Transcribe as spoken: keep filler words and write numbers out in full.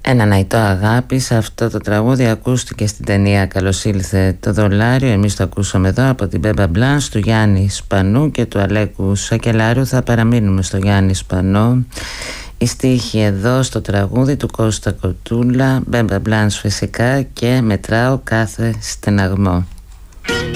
Ένα ναϊτό αγάπης. Αυτό το τραγούδι ακούστηκε στην ταινία Καλώς ήλθε το δολάριο. Εμείς το ακούσαμε εδώ από την Μπέμπα Μπλάνς, του Γιάννη Σπανού και του Αλέκου Σακελάριου. Θα παραμείνουμε στο Γιάννη Σπανό. Η στίχη εδώ στο τραγούδι του Κώστα Κοτούλα, Μπέμπα Μπλάνς φυσικά, και μετράω κάθε στεναγμό.